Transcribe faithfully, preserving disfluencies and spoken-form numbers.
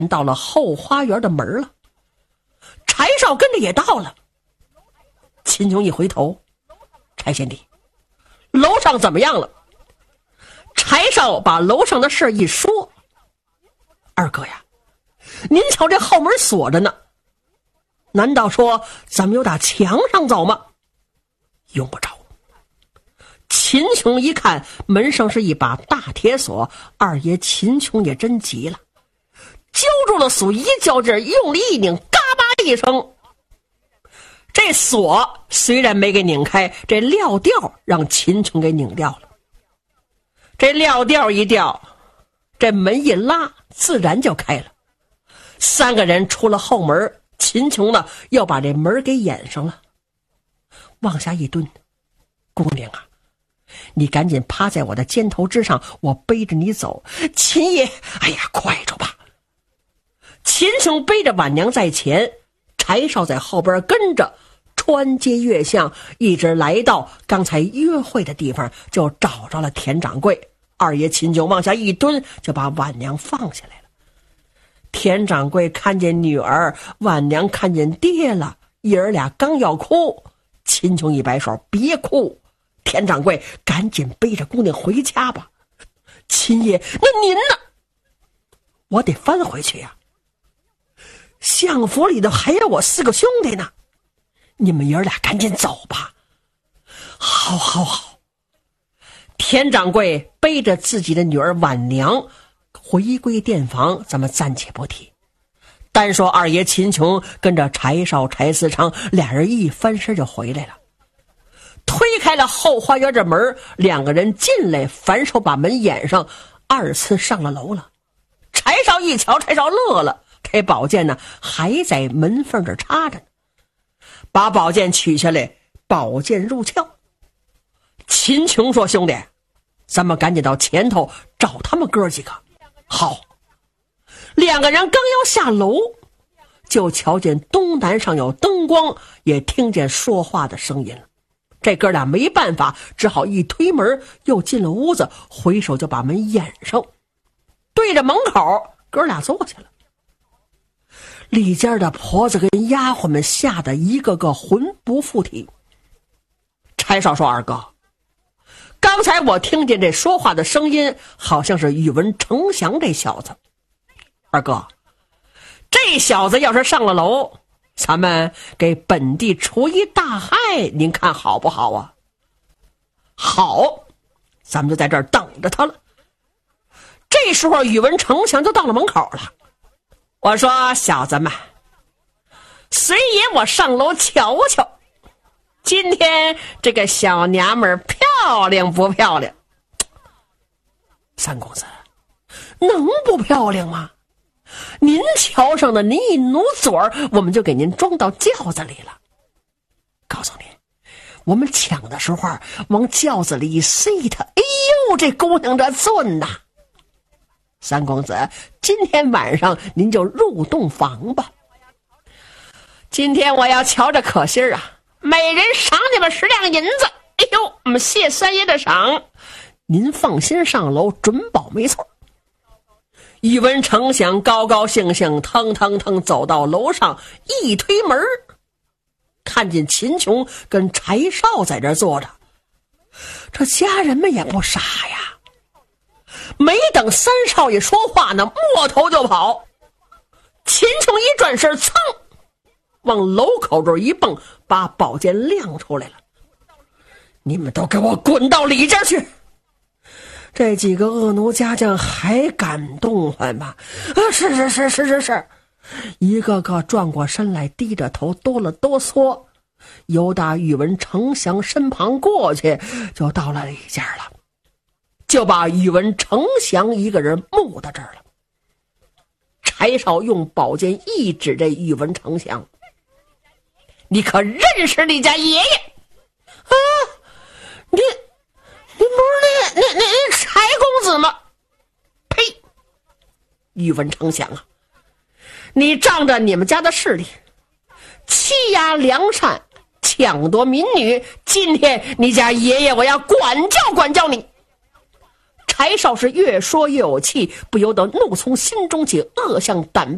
到了后花园的门了。柴少跟着也到了。秦琼一回头，柴贤弟，楼上怎么样了？柴少把楼上的事一说。二哥呀，您瞧这后门锁着呢，难道说咱们有打墙上走吗？用不着。秦琼一看门上是一把大铁锁，二爷秦琼也真急了，揪住了锁，一较劲，用力一拧，嘎巴一声，这锁虽然没给拧开，这料吊让秦琼给拧掉了。这料吊一掉，这门一拉，自然就开了。三个人出了后门，秦琼呢要把这门给掩上了。往下一蹲，姑娘啊，你赶紧趴在我的肩头之上，我背着你走。秦爷，哎呀，快着吧。秦琼背着婉娘在前，柴少在后边跟着，穿街越巷，一直来到刚才约会的地方，就找着了田掌柜。二爷秦琼往下一蹲，就把婉娘放下来了。田掌柜看见女儿，婉娘看见爹了，爷儿俩刚要哭，秦琼一摆手，别哭，田掌柜赶紧背着姑娘回家吧。秦爷，那您呢？我得翻回去呀、啊。相府里头还有我四个兄弟呢，你们爷儿俩赶紧走吧。好好好。田掌柜背着自己的女儿婉娘回归店房，咱们暂且不提。单说二爷秦琼跟着柴少、柴思成俩人一翻身就回来了，推开了后花园这门，两个人进来，反手把门掩上，二次上了楼了。柴少一瞧，柴少乐了，这宝剑呢还在门缝这插着呢，把宝剑取下来，宝剑入鞘。秦琼说，兄弟，咱们赶紧到前头找他们哥几个。好。两个人刚要下楼，就瞧见东南上有灯光，也听见说话的声音了。这哥俩没办法，只好一推门又进了屋子，回手就把门掩上，对着门口哥俩坐下了。里间的婆子跟丫鬟们吓得一个个魂不附体。柴少说，二哥，刚才我听见这说话的声音，好像是宇文丞相这小子。二哥，这小子要是上了楼，咱们给本地除一大害，您看好不好啊？好，咱们就在这儿等着他了。这时候宇文丞相就到了门口了。我说，小子们，随爷我上楼瞧瞧，今天这个小娘们漂亮不漂亮？三公子，能不漂亮吗？您瞧上的，您一努嘴儿，我们就给您装到轿子里了。告诉您，我们抢的时候往轿子里一塞他，哎呦，这姑娘这俊呐！三公子，今天晚上您就入洞房吧。今天我要瞧着可心儿啊，每人赏你们十两银子。哎呦，我们谢三爷的赏，您放心上楼，准保没错。宇文丞相高高兴兴腾腾腾走到楼上，一推门，看见秦琼跟柴少在这坐着。这家人们也不傻呀，没等三少爷说话呢，摸头就跑。秦琼一转身，噌往楼口这一蹦，把宝剑亮出来了。你们都给我滚到里间去！这几个恶奴家将还敢动唤吗？啊，是是是是是是，一个个转过身来，低着头哆了哆嗦，由打宇文丞相身旁过去，就到了里间了，就把宇文丞相一个人木到这儿了。柴少用宝剑一指这宇文丞相，你可认识你家爷爷啊？你你不是那那那那柴公子吗？呸！宇文丞相啊，你仗着你们家的势力，欺压良善，抢夺民女，今天你家爷爷我要管教管教你。柴少是越说越有气，不由得怒从心中起，恶向胆